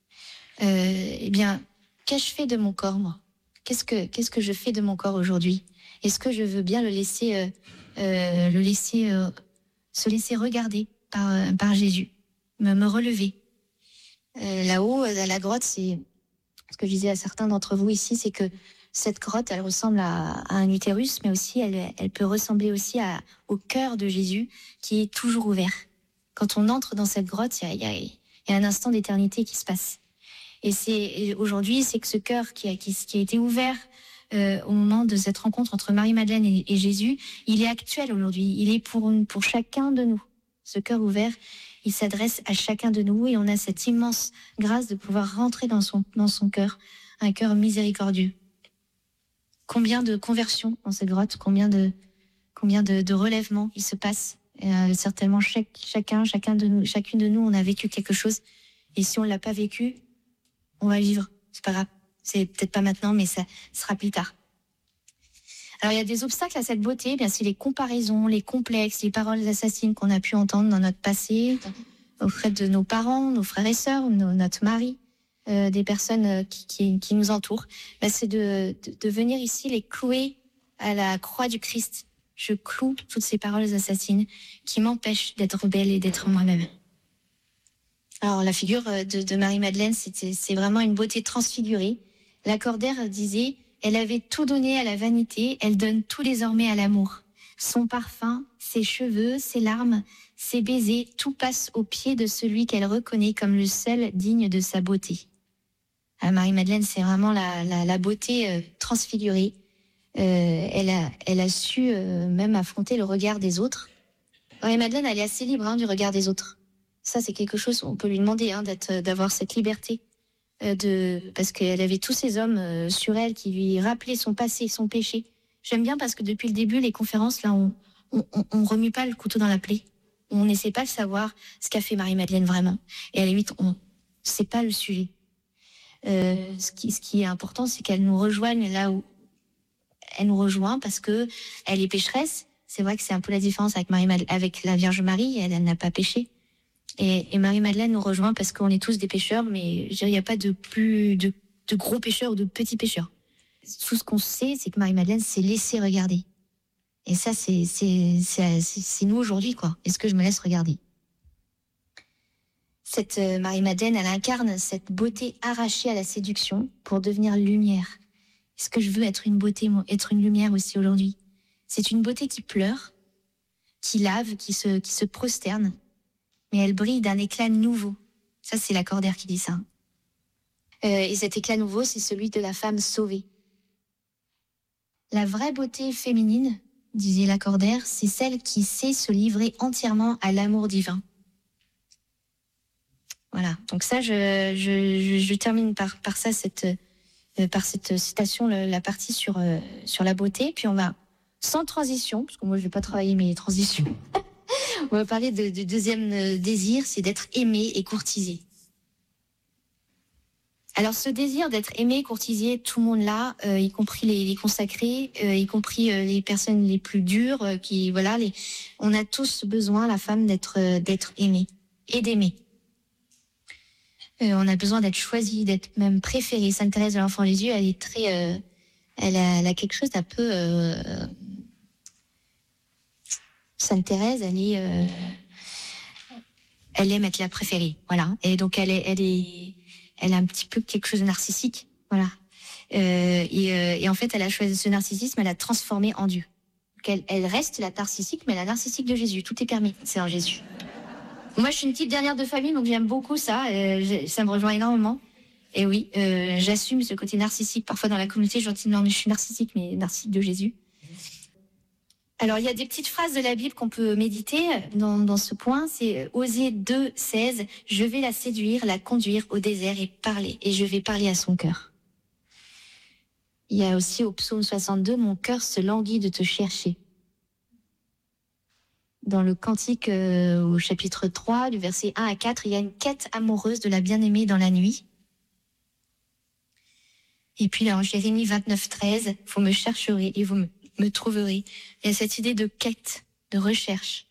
Euh, eh bien, qu'ai-je fait de mon corps, moi ? Qu'est-ce que, qu'est-ce que je fais de mon corps aujourd'hui ? Est-ce que je veux bien le laisser, euh, euh, le laisser, euh, se laisser regarder par, euh, par Jésus, me, me relever ? euh, Là-haut, à la grotte, c'est ce que je disais à certains d'entre vous ici, c'est que cette grotte, elle ressemble à, à un utérus, mais aussi, elle, elle peut ressembler aussi à, au cœur de Jésus, qui est toujours ouvert. Quand on entre dans cette grotte, il y a, il y a, il y a un instant d'éternité qui se passe. Et c'est et aujourd'hui, c'est que ce cœur qui a, qui, qui a été ouvert euh, au moment de cette rencontre entre Marie-Madeleine et, et Jésus, il est actuel aujourd'hui. Il est pour, pour chacun de nous. Ce cœur ouvert, il s'adresse à chacun de nous et on a cette immense grâce de pouvoir rentrer dans son, dans son cœur, un cœur miséricordieux. Combien de conversions dans cette grotte, combien de, combien de, de relèvements il se passe. Euh, certainement, chaque, chacun, chacun de nous, chacune de nous, on a vécu quelque chose. Et si on ne l'a pas vécu, on va vivre. C'est pas grave. C'est peut-être pas maintenant, mais ça sera plus tard. Alors, il y a des obstacles à cette beauté. Eh bien, c'est les comparaisons, les complexes, les paroles assassines qu'on a pu entendre dans notre passé, auprès de nos parents, nos frères et sœurs, nos, notre mari, euh, des personnes qui, qui, qui nous entourent. Ben, c'est de, de, de venir ici les clouer à la croix du Christ. Je cloue toutes ces paroles assassines qui m'empêchent d'être belle et d'être moi-même. Alors, la figure de, de Marie-Madeleine, c'était, c'est vraiment une beauté transfigurée. Lacordaire disait... Elle avait tout donné à la vanité, elle donne tout désormais à l'amour. Son parfum, ses cheveux, ses larmes, ses baisers, tout passe aux pieds de celui qu'elle reconnaît comme le seul digne de sa beauté. Ah, Marie-Madeleine, c'est vraiment la, la, la beauté euh, transfigurée. Euh, elle, a, elle a su euh, même affronter le regard des autres. Marie-Madeleine, elle est assez libre hein, du regard des autres. Ça, c'est quelque chose, on peut lui demander hein, d'être, d'avoir cette liberté. De, parce qu'elle avait tous ces hommes euh, sur elle qui lui rappelaient son passé, son péché. J'aime bien parce que depuis le début, les conférences, là, on, on, on remue pas le couteau dans la plaie. On n'essaie pas de savoir ce qu'a fait Marie-Madeleine vraiment. Et à la limite, on, c'est pas le sujet. Euh, ce qui, ce qui est important, c'est qu'elle nous rejoigne là où elle nous rejoint parce que elle est pécheresse. C'est vrai que c'est un peu la différence avec Marie, avec la Vierge Marie. Elle, elle n'a pas péché. Et, et Marie-Madeleine nous rejoint parce qu'on est tous des pécheurs, mais il n'y a pas de plus de, de gros pécheurs ou de petits pécheurs. Tout ce qu'on sait, c'est que Marie-Madeleine s'est laissée regarder. Et ça, c'est, c'est, c'est, c'est, c'est nous aujourd'hui, quoi. Est-ce que je me laisse regarder ? Cette euh, Marie-Madeleine, elle incarne cette beauté arrachée à la séduction pour devenir lumière. Est-ce que je veux être une beauté, être une lumière aussi aujourd'hui ? C'est une beauté qui pleure, qui lave, qui se, qui se prosterne. Mais elle brille d'un éclat nouveau. Ça, c'est Lacordaire qui dit ça. Euh, et cet éclat nouveau, c'est celui de la femme sauvée. La vraie beauté féminine, disait Lacordaire, c'est celle qui sait se livrer entièrement à l'amour divin. Voilà. Donc ça, je, je, je, je termine par, par ça, cette, euh, par cette citation, le, la partie sur, euh, sur la beauté. Puis on va, sans transition, parce que moi, je vais pas travailler mes transitions. On va parler de, du deuxième désir, c'est d'être aimé et courtisé. Alors ce désir d'être aimé et courtisé, tout le monde l'a, euh, y compris les, les consacrés, euh, y compris euh, les personnes les plus dures, euh, qui voilà, les, on a tous besoin, la femme, d'être euh, d'être aimée et d'aimer. Euh, on a besoin d'être choisi, d'être même préféré. Sainte Thérèse de l'Enfant Jésus, elle est très, euh, elle, a, elle a quelque chose d'un peu. Euh, Sainte Thérèse, elle est, euh, elle aime être la préférée, voilà. Et donc elle est, elle est, elle a un petit peu quelque chose de narcissique, voilà. Euh, et, euh, et en fait, elle a choisi ce narcissisme, elle l'a transformé en Dieu. Donc elle, elle reste la narcissique, mais la narcissique de Jésus. Tout est permis, c'est en Jésus. Moi, je suis une petite dernière de famille, donc j'aime beaucoup ça. Euh, ça me rejoint énormément. Et oui, euh, j'assume ce côté narcissique. Parfois dans la communauté, je dis non, mais je suis narcissique, mais narcissique de Jésus. Alors, il y a des petites phrases de la Bible qu'on peut méditer dans, dans ce point. C'est Osée deux, seize. Je vais la séduire, la conduire au désert et parler, et je vais parler à son cœur. Il y a aussi au psaume soixante-deux, mon cœur se languit de te chercher. Dans le cantique euh, au chapitre trois, du verset un à quatre, il y a une quête amoureuse de la bien-aimée dans la nuit. Et puis là, en Jérémie vingt-neuf, treize, vous me chercherez et vous me, me trouverez. Il y a cette idée de quête, de recherche.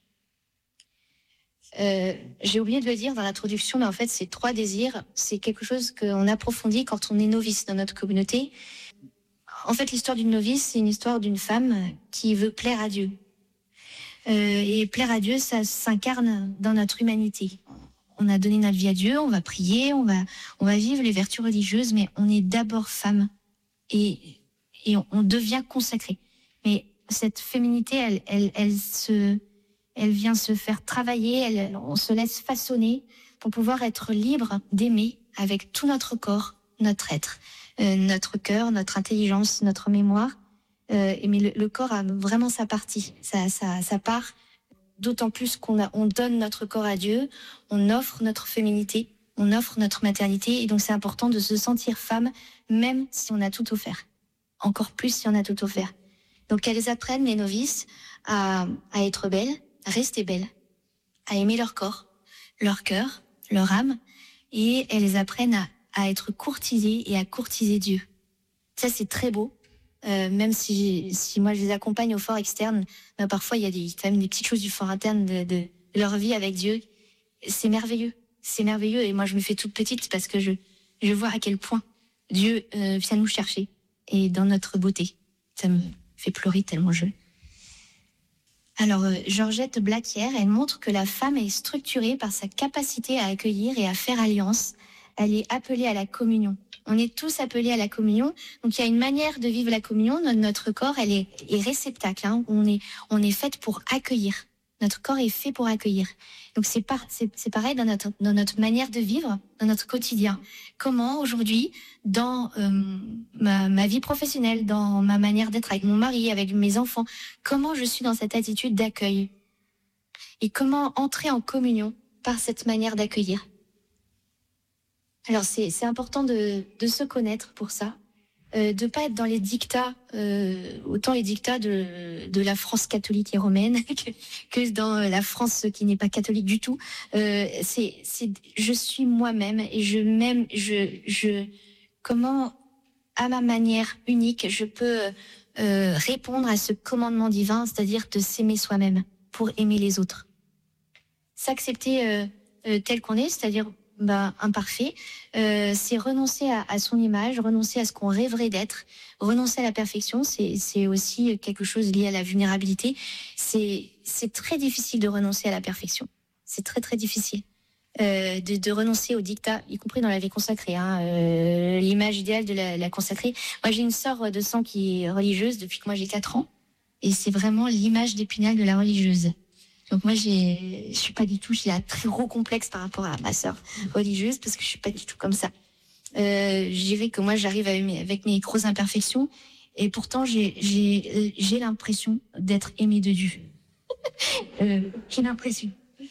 Euh, j'ai oublié de le dire dans l'introduction, mais en fait, ces trois désirs, c'est quelque chose qu'on approfondit quand on est novice dans notre communauté. En fait, l'histoire d'une novice, c'est une histoire d'une femme qui veut plaire à Dieu. Euh, et plaire à Dieu, ça s'incarne dans notre humanité. On a donné notre vie à Dieu, on va prier, on va, on va vivre les vertus religieuses, mais on est d'abord femme et, et on, on devient consacré. Mais cette féminité, elle, elle, elle, se, elle vient se faire travailler, elle, on se laisse façonner pour pouvoir être libre d'aimer avec tout notre corps, notre être, euh, notre cœur, notre intelligence, notre mémoire. Euh, mais le, le corps a vraiment sa partie, sa, sa, sa part, d'autant plus qu'on a, on donne notre corps à Dieu, on offre notre féminité, on offre notre maternité, et donc c'est important de se sentir femme, même si on a tout offert. Encore plus si on a tout offert. Donc elles apprennent, les novices, à, à être belles, à rester belles, à aimer leur corps, leur cœur, leur âme, et elles apprennent à, à être courtisées et à courtiser Dieu. Ça, c'est très beau. Euh, même si, si moi je les accompagne au fort externe, ben parfois il y a des, quand même des petites choses du fort interne de, de leur vie avec Dieu. C'est merveilleux, c'est merveilleux. Et moi je me fais toute petite parce que je, je vois à quel point Dieu euh, vient nous chercher et dans notre beauté. Ça me fait pleurer tellement je. Alors euh, Georgette Blaquière, elle montre que la femme est structurée par sa capacité à accueillir et à faire alliance. Elle est appelée à la communion. On est tous appelés à la communion. Donc, il y a une manière de vivre la communion. Notre corps, elle est, est réceptacle. Hein. On est, on est fait pour accueillir. Notre corps est fait pour accueillir. Donc, c'est, par, c'est, c'est pareil dans notre, dans notre manière de vivre, dans notre quotidien. Comment, aujourd'hui, dans euh, ma, ma vie professionnelle, dans ma manière d'être avec mon mari, avec mes enfants, comment je suis dans cette attitude d'accueil? Et comment entrer en communion par cette manière d'accueillir? Alors, c'est, c'est important de, de se connaître pour ça, euh, de pas être dans les dictats, euh, autant les dictats de, de la France catholique et romaine que, que dans la France qui n'est pas catholique du tout. Euh, c'est, c'est, je suis moi-même et je m'aime, je, je, comment, à ma manière unique, je peux euh, répondre à ce commandement divin, c'est-à-dire de s'aimer soi-même pour aimer les autres. S'accepter euh, euh, tel qu'on est, c'est-à-dire bah, imparfait, euh, c'est renoncer à, à son image, renoncer à ce qu'on rêverait d'être, renoncer à la perfection, c'est, c'est aussi quelque chose lié à la vulnérabilité. C'est, c'est très difficile de renoncer à la perfection. C'est très très difficile euh, de, de renoncer au dictat, y compris dans la vie consacrée. Hein, euh, l'image idéale de la, la consacrée. Moi, j'ai une sœur de sang qui est religieuse depuis que moi j'ai quatre ans, et c'est vraiment l'image d'Épinal de la religieuse. Donc moi, j'ai, je suis pas du tout, j'ai un très gros complexe par rapport à ma sœur religieuse parce que je suis pas du tout comme ça. Euh, je dirais que moi, j'arrive avec mes, avec mes grosses imperfections et pourtant, j'ai, j'ai, j'ai l'impression d'être aimée de Dieu. euh, j'ai l'impression.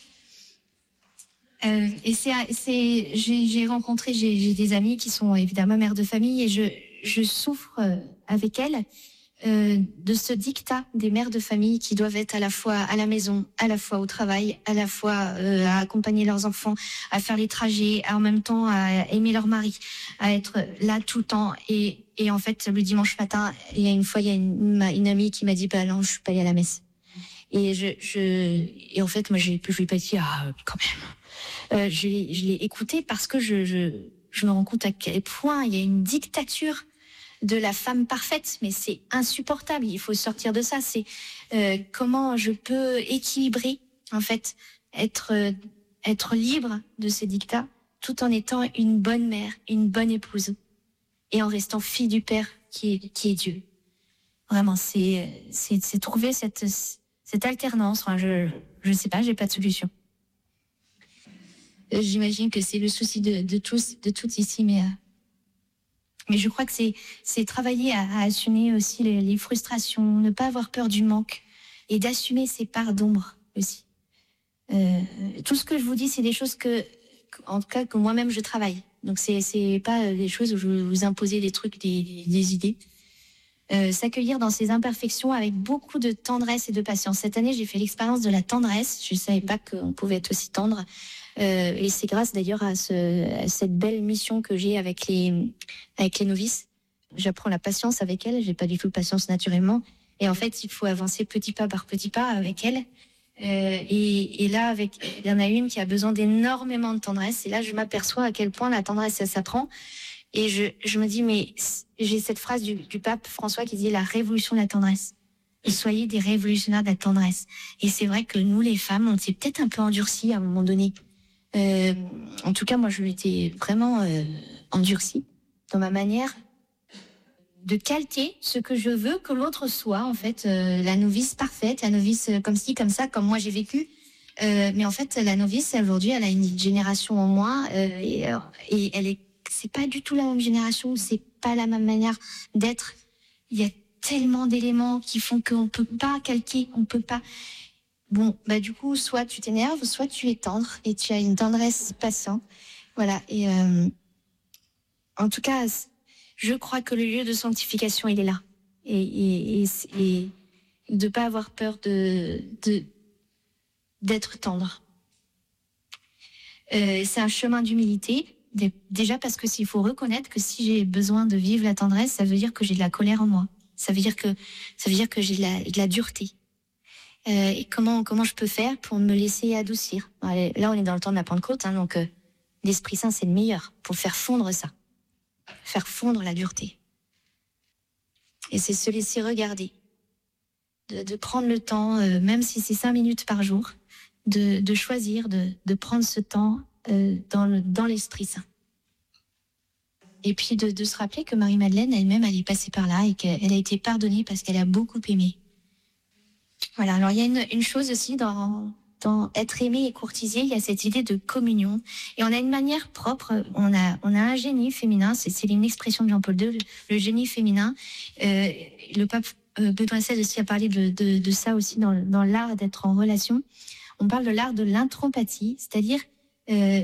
Euh, et c'est, c'est, j'ai, j'ai rencontré, j'ai, j'ai des amies qui sont évidemment mères de famille et je, je souffre avec elles. Euh, de ce dictat des mères de famille qui doivent être à la fois à la maison, à la fois au travail, à la fois euh, à accompagner leurs enfants, à faire les trajets, à, en même temps à aimer leur mari, à être là tout le temps. Et, et en fait, le dimanche matin, il y a une fois, il y a une, une amie qui m'a dit, bah non, je suis pas allée à la messe. Et je, je, et en fait, moi, j'ai, je lui ai pas dit, ah, quand même. Euh, je l'ai, je l'ai écouté parce que je, je, je me rends compte à quel point il y a une dictature de la femme parfaite, mais c'est insupportable. Il faut sortir de ça. C'est euh, comment je peux équilibrer, en fait, être euh, être libre de ces dictats, tout en étant une bonne mère, une bonne épouse, et en restant fille du Père qui est qui est Dieu. Vraiment, c'est c'est, c'est trouver cette cette alternance. Enfin, je je sais pas, j'ai pas de solution. Euh, j'imagine que c'est le souci de de tous de toutes ici, mais euh, Mais je crois que c'est, c'est travailler à, à assumer aussi les, les frustrations, ne pas avoir peur du manque et d'assumer ses parts d'ombre aussi. Euh, tout ce que je vous dis, c'est des choses que, en tout cas, que moi-même je travaille. Donc c'est c'est pas des choses où je vais vous imposer des trucs, des, des, des idées. Euh, s'accueillir dans ses imperfections avec beaucoup de tendresse et de patience. Cette année, j'ai fait l'expérience de la tendresse. Je ne savais pas qu'on pouvait être aussi tendre. Euh, et c'est grâce d'ailleurs à, ce, à cette belle mission que j'ai avec les, avec les novices. J'apprends la patience avec elles. J'ai pas du tout de patience naturellement. Et en fait, il faut avancer petit pas par petit pas avec elles. Euh, et, et là, avec, il y en a une qui a besoin d'énormément de tendresse. Et là, je m'aperçois à quel point la tendresse, ça s'apprend. Et je, je me dis, mais j'ai cette phrase du, du pape François qui dit la révolution de la tendresse. Et soyez des révolutionnaires de la tendresse. Et c'est vrai que nous, les femmes, on s'est peut-être un peu endurcies à un moment donné. Euh, en tout cas, moi, je m'étais vraiment euh, endurcie dans ma manière de calquer ce que je veux que l'autre soit, en fait, euh, la novice parfaite, la novice comme ci, comme ça, comme moi j'ai vécu. Euh, mais en fait, la novice, aujourd'hui, elle a une génération en moins euh, et, et elle est c'est pas du tout la même génération, c'est pas la même manière d'être. Il y a tellement d'éléments qui font qu'on peut pas calquer, on peut pas. Bon, bah du coup, soit tu t'énerves, soit tu es tendre et tu as une tendresse patiente. Voilà. Et euh, en tout cas, je crois que le lieu de sanctification, il est là. Et, et, et, et de pas avoir peur de, de d'être tendre. Euh, c'est un chemin d'humilité. Déjà parce que s'il faut reconnaître que si j'ai besoin de vivre la tendresse, ça veut dire que j'ai de la colère en moi. Ça veut dire que ça veut dire que j'ai de la, de la dureté. Euh, et comment comment je peux faire pour me laisser adoucir? Allez, là, on est dans le temps de la Pentecôte, hein, donc euh, l'Esprit Saint c'est le meilleur pour faire fondre ça, faire fondre la dureté. Et c'est se laisser regarder, de, de prendre le temps, euh, même si c'est cinq minutes par jour, de, de choisir de, de prendre ce temps. Euh, dans, le, dans l'Esprit Saint. Et puis de, de se rappeler que Marie-Madeleine elle-même, elle est passée par là et qu'elle a été pardonnée parce qu'elle a beaucoup aimé. Voilà, alors il y a une, une chose aussi dans, dans être aimé et courtisé, il y a cette idée de communion. Et on a une manière propre, on a, on a un génie féminin, c'est, c'est une expression de Jean-Paul deux, le, le génie féminin. Euh, le pape euh, Benoît seize aussi a parlé de, de, de ça aussi dans, dans l'art d'être en relation. On parle de l'art de l'intropathie, c'est-à-dire Euh,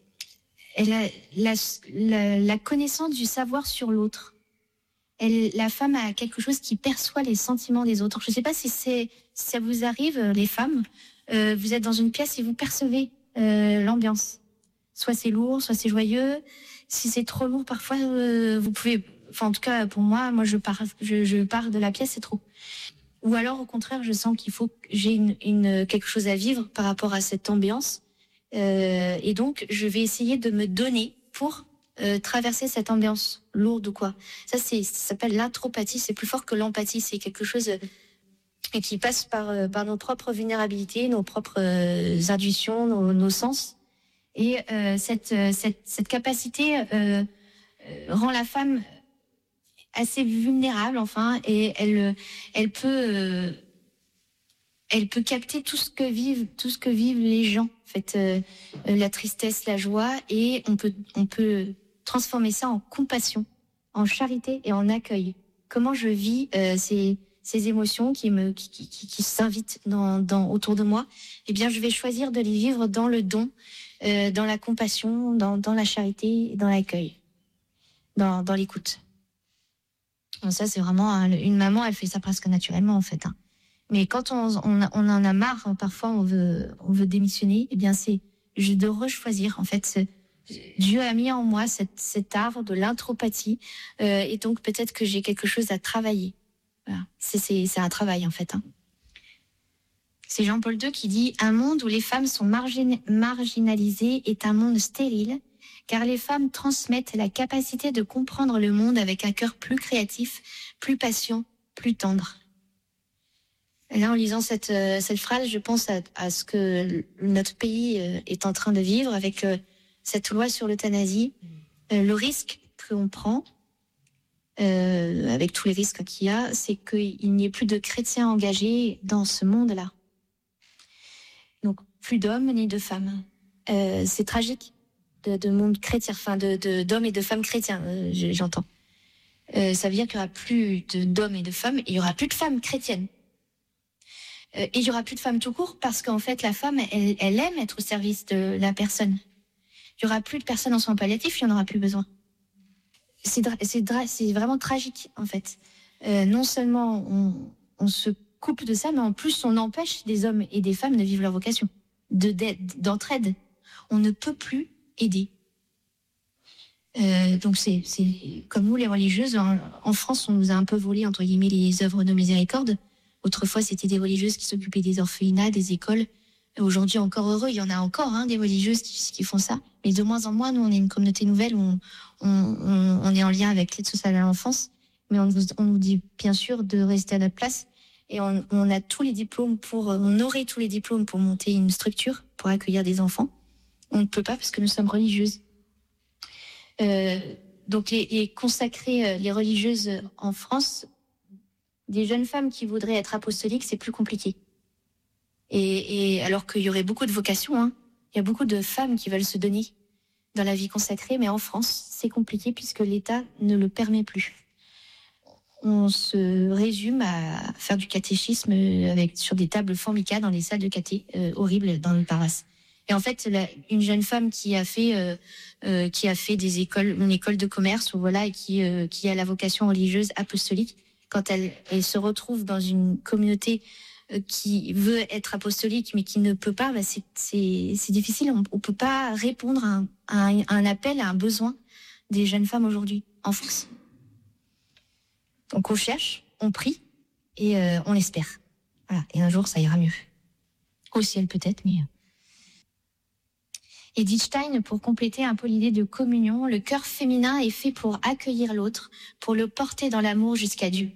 elle a la, la, la connaissance du savoir sur l'autre. Elle, la femme a quelque chose qui perçoit les sentiments des autres. Je ne sais pas si, c'est, si ça vous arrive, les femmes, euh, vous êtes dans une pièce et vous percevez euh, l'ambiance. Soit c'est lourd, soit c'est joyeux. Si c'est trop lourd, parfois, euh, vous pouvez... Enfin, en tout cas, pour moi, moi, je pars, je, je pars de la pièce, c'est trop. Ou alors, au contraire, je sens qu'il faut que j'ai une, une, quelque chose à vivre par rapport à cette ambiance. Euh, et donc, je vais essayer de me donner pour euh, traverser cette ambiance lourde ou quoi. Ça, c'est, ça s'appelle l'intropathie. C'est plus fort que l'empathie. C'est quelque chose euh, qui passe par, euh, par nos propres vulnérabilités, nos propres euh, intuitions, nos, nos sens. Et euh, cette, cette, cette capacité euh, euh, rend la femme assez vulnérable, enfin, et elle, elle peut... Euh, Elle peut capter tout ce que vivent, tout ce que vivent les gens, en fait, euh, la tristesse, la joie, et on peut, on peut transformer ça en compassion, en charité et en accueil. Comment je vis euh, ces, ces émotions qui me, qui, qui, qui, qui s'invitent dans, dans autour de moi. Eh bien, je vais choisir de les vivre dans le don, euh, dans la compassion, dans, dans la charité, dans l'accueil, dans, dans l'écoute. Donc ça, c'est vraiment un, une maman, elle fait ça presque naturellement, en fait. Hein. Mais quand on, on, on en a marre, parfois on veut, on veut démissionner, eh bien c'est de rechoisir. En fait, Dieu a mis en moi cette, cet art de l'intropathie, euh, et donc peut-être que j'ai quelque chose à travailler. Voilà. C'est, c'est, c'est un travail en fait. Hein. C'est Jean-Paul deux qui dit « Un monde où les femmes sont margin- marginalisées est un monde stérile, car les femmes transmettent la capacité de comprendre le monde avec un cœur plus créatif, plus patient, plus tendre. » Et là, en lisant cette, euh, cette phrase, je pense à, à ce que notre pays euh, est en train de vivre avec euh, cette loi sur l'euthanasie. Euh, le risque qu'on prend, euh, avec tous les risques qu'il y a, c'est qu'il n'y ait plus de chrétiens engagés dans ce monde-là. Donc, plus d'hommes ni de femmes. Euh, c'est tragique de, de monde chrétien, enfin de, de, d'hommes et de femmes chrétiens, euh, j'entends. Euh, ça veut dire qu'il n'y aura plus de, d'hommes et de femmes, et il n'y aura plus de femmes chrétiennes. Euh, et il y aura plus de femmes tout court parce qu'en fait, la femme, elle, elle aime être au service de la personne. Il y aura plus de personnes en soins palliatifs, il n'y en aura plus besoin. C'est, dra- c'est, dra- c'est vraiment tragique, en fait. Euh, non seulement on, on se coupe de ça, mais en plus, on empêche des hommes et des femmes de vivre leur vocation, de, d'aide, d'entraide. On ne peut plus aider. Euh, donc c'est, c'est comme nous les religieuses, en, en France on nous a un peu volé entre guillemets les œuvres de miséricorde. Autrefois c'était des religieuses qui s'occupaient des orphelinats, des écoles. Aujourd'hui encore heureux, il y en a encore hein, des religieuses qui, qui font ça, mais de moins en moins. Nous on est une communauté nouvelle où on, on, on, on est en lien avec l'aide sociale à l'enfance, mais on nous, on nous dit bien sûr de rester à notre place et on, on a tous les diplômes pour, on aurait tous les diplômes pour monter une structure pour accueillir des enfants. On ne peut pas parce que nous sommes religieuses. Euh, donc les, les consacrées, les religieuses en France, des jeunes femmes qui voudraient être apostoliques, c'est plus compliqué. Et, et alors qu'il y aurait beaucoup de vocations, hein, il y a beaucoup de femmes qui veulent se donner dans la vie consacrée, mais en France, c'est compliqué puisque l'État ne le permet plus. On se résume à faire du catéchisme avec, sur des tables formica dans les salles de caté euh, horribles dans le paroisse. Et en fait, la, une jeune femme qui a fait euh, euh, qui a fait des écoles, une école de commerce, ou voilà, et qui euh, qui a la vocation religieuse apostolique, quand elle, elle se retrouve dans une communauté euh, qui veut être apostolique mais qui ne peut pas, bah c'est c'est c'est difficile. On, on peut pas répondre à un, à un, à un appel, à un besoin des jeunes femmes aujourd'hui en France. Donc on cherche, on prie et euh, on espère. Voilà. Et un jour ça ira mieux. Au ciel peut-être, mais. Edith Stein, pour compléter un peu l'idée de communion, le cœur féminin est fait pour accueillir l'autre, pour le porter dans l'amour jusqu'à Dieu.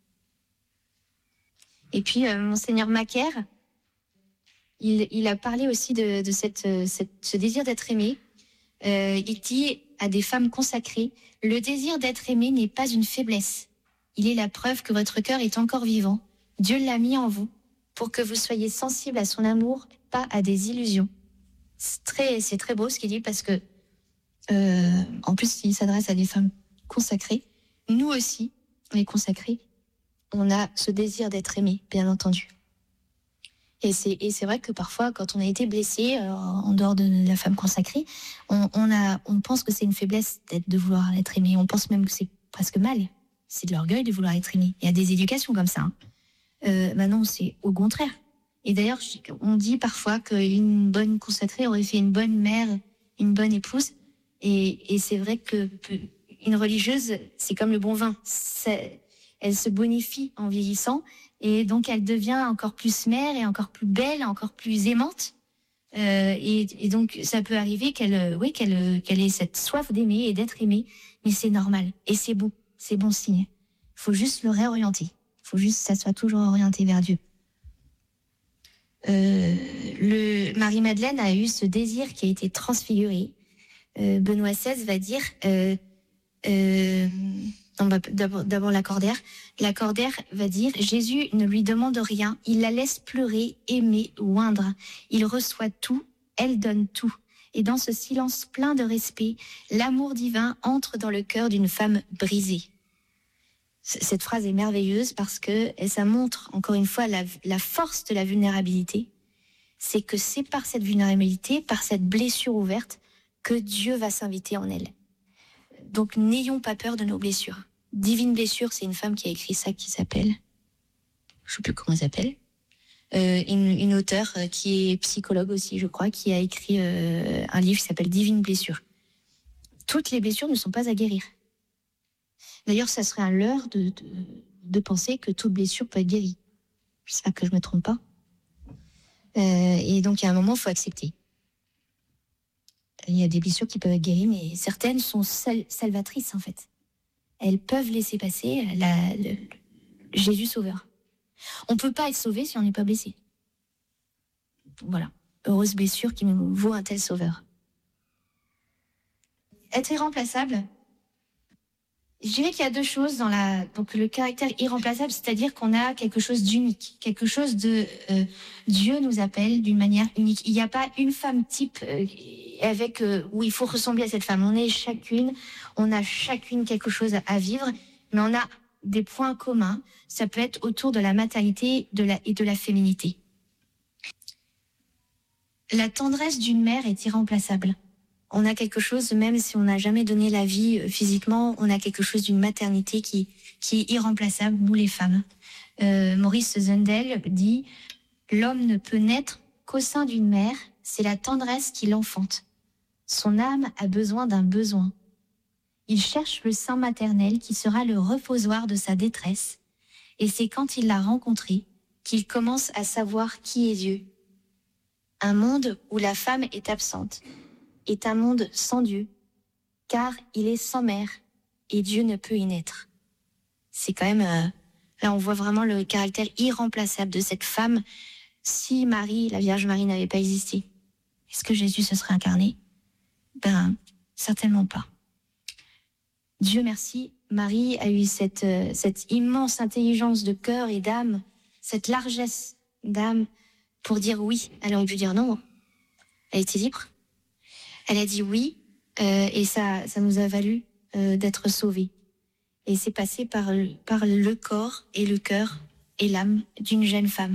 Et puis, euh, Monseigneur Macaire, il, il a parlé aussi de, de cette, cette, ce désir d'être aimé. Euh, il dit à des femmes consacrées, « Le désir d'être aimé n'est pas une faiblesse. Il est la preuve que votre cœur est encore vivant. Dieu l'a mis en vous pour que vous soyez sensibles à son amour, pas à des illusions. » C'est très, c'est très beau ce qu'il dit parce que, euh, en plus, il s'adresse à des femmes consacrées. Nous aussi, les consacrés, on a ce désir d'être aimés, bien entendu. Et c'est, et c'est vrai que parfois, quand on a été blessé, euh, en dehors de la femme consacrée, on, on, a, on pense que c'est une faiblesse d'être, de vouloir être aimé. On pense même que c'est presque mal. C'est de l'orgueil de vouloir être aimé. Il y a des éducations comme ça. Hein. Euh, bah non, c'est au contraire. Et d'ailleurs, on dit parfois qu'une bonne consacrée aurait fait une bonne mère, une bonne épouse. Et, et c'est vrai que une religieuse, c'est comme le bon vin. C'est, elle se bonifie en vieillissant. Et donc, elle devient encore plus mère et encore plus belle, encore plus aimante. Euh, et, et donc, ça peut arriver qu'elle, oui, qu'elle, qu'elle ait cette soif d'aimer et d'être aimée. Mais c'est normal. Et c'est bon. C'est bon signe. Il faut juste le réorienter. Il faut juste que ça soit toujours orienté vers Dieu. Euh, le Marie-Madeleine a eu ce désir qui a été transfiguré. Euh, Benoît seize va dire, euh, euh, non, bah, d'abord, d'abord Lacordaire. Lacordaire va dire, Jésus ne lui demande rien, il la laisse pleurer, aimer, oindre. Il reçoit tout, elle donne tout. Et dans ce silence plein de respect, l'amour divin entre dans le cœur d'une femme brisée. Cette phrase est merveilleuse parce que ça montre encore une fois la, la force de la vulnérabilité. C'est que c'est par cette vulnérabilité, par cette blessure ouverte, que Dieu va s'inviter en elle. Donc n'ayons pas peur de nos blessures. Divine Blessure, c'est une femme qui a écrit ça qui s'appelle, je ne sais plus comment elle s'appelle, euh, une, une auteure qui est psychologue aussi, je crois, qui a écrit euh, un livre qui s'appelle Divine Blessure. Toutes les blessures ne sont pas à guérir. D'ailleurs, ça serait un leurre de, de, de penser que toute blessure peut être guérie. J'espère que je ne me trompe pas. Euh, et donc, il y a un moment, il faut accepter. Il y a des blessures qui peuvent être guéries, mais certaines sont sal- salvatrices, en fait. Elles peuvent laisser passer la, le, Jésus sauveur. On ne peut pas être sauvé si on n'est pas blessé. Voilà. Heureuse blessure qui nous vaut un tel sauveur. Être irremplaçable. Je dirais qu'il y a deux choses dans la, donc le caractère irremplaçable, c'est-à-dire qu'on a quelque chose d'unique, quelque chose de, euh, Dieu nous appelle d'une manière unique. Il n'y a pas une femme type euh, avec euh, où il faut ressembler à cette femme. On est chacune, on a chacune quelque chose à vivre, mais on a des points communs. Ça peut être autour de la maternité de la, et de la féminité. La tendresse d'une mère est irremplaçable. On a quelque chose, même si on n'a jamais donné la vie physiquement, on a quelque chose d'une maternité qui, qui est irremplaçable, nous les femmes. Euh, Maurice Zundel dit « L'homme ne peut naître qu'au sein d'une mère, c'est la tendresse qui l'enfante. Son âme a besoin d'un besoin. Il cherche le sein maternel qui sera le reposoir de sa détresse, et c'est quand il l'a rencontré qu'il commence à savoir qui est Dieu. Un monde où la femme est absente est un monde sans Dieu, car il est sans mère, et Dieu ne peut y naître. » C'est quand même... Euh, là, on voit vraiment le caractère irremplaçable de cette femme. Si Marie, la Vierge Marie, n'avait pas existé, est-ce que Jésus se serait incarné? Ben, certainement pas. Dieu merci, Marie a eu cette, euh, cette immense intelligence de cœur et d'âme, cette largesse d'âme pour dire oui. Elle aurait pu dire non. Elle était libre. Elle a dit oui, euh, et ça, ça nous a valu euh, d'être sauvés. Et c'est passé par, par le corps et le cœur et l'âme d'une jeune femme.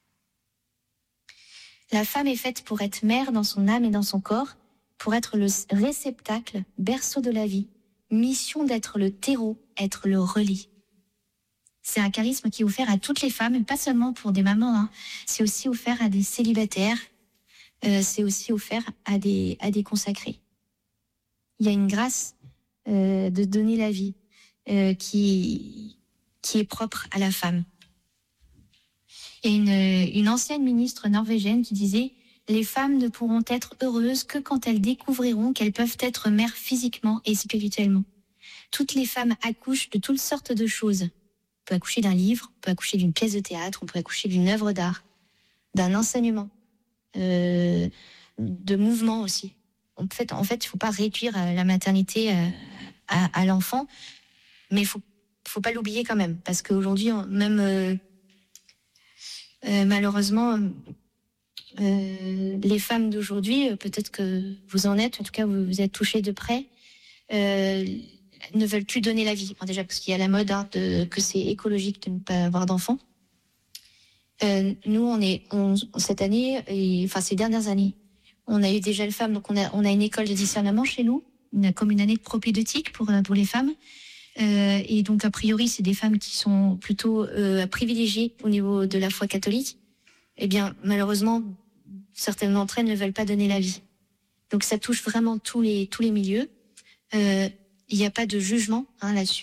La femme est faite pour être mère dans son âme et dans son corps, pour être le réceptacle, berceau de la vie, mission d'être le terreau, être le relais. C'est un charisme qui est offert à toutes les femmes, et pas seulement pour des mamans, hein. C'est aussi offert à des célibataires, euh, c'est aussi offert à des, à des consacrés. Il y a une grâce euh, de donner la vie euh, qui, qui est propre à la femme. Il y a une, une ancienne ministre norvégienne qui disait « Les femmes ne pourront être heureuses que quand elles découvriront qu'elles peuvent être mères physiquement et spirituellement. Toutes les femmes accouchent de toutes sortes de choses. On peut accoucher d'un livre, on peut accoucher d'une pièce de théâtre, on peut accoucher d'une œuvre d'art, d'un enseignement, euh, de mouvement aussi. En fait, en fait, il ne faut pas réduire la maternité à, à l'enfant, mais il ne faut, faut pas l'oublier quand même, parce qu'aujourd'hui, même euh, euh, malheureusement, euh, les femmes d'aujourd'hui, peut-être que vous en êtes, en tout cas vous, vous êtes touchés de près, euh, ne veulent plus donner la vie. Bon, déjà parce qu'il y a la mode hein, de, que c'est écologique de ne pas avoir d'enfants. Euh, nous, on est, on, cette année, et, enfin ces dernières années, on a eu des jeunes femmes, donc on a, on a une école de discernement chez nous, une, comme une année de propédeutique pour, pour les femmes. Euh, et donc, a priori, c'est des femmes qui sont plutôt euh, privilégiées au niveau de la foi catholique. Eh bien, malheureusement, certaines d'entre elles ne veulent pas donner la vie. Donc, ça touche vraiment tous les, tous les milieux. Euh, il n'y a pas de jugement hein, là-dessus.